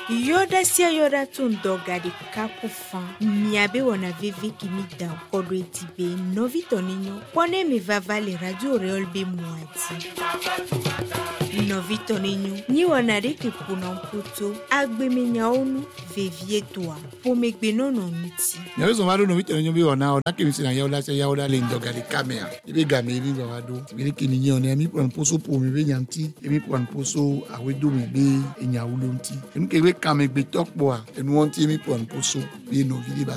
Yoda sia yoda tundoga de kakufan. Miabe wana vivi kimida kodo etibe novito ninyo. Pone mi vava le radio reol be muati. Novito ninyo. Ni wana reki punon puto. Agbe minya onu vevie toa. Pomegbe nono nuti. Nyawe somado novito ninyo bi wana. Nake misi na yaola se yaola le ndoga de kamea. Ibe game ibi wawado. Ibe ki ninyo ne mi puan poso po mi be nyanti. Emi puan poso awedo mi be enyawulonti. Emi kewe kame be tokboa. Enu wanti emi puan poso be no vidi ba